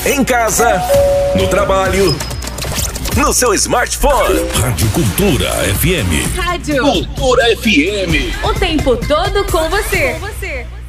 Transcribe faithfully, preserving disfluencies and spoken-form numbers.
Em casa, no trabalho, no seu smartphone. Rádio Cultura F M. Rádio Cultura F M. O tempo todo com você. Com você.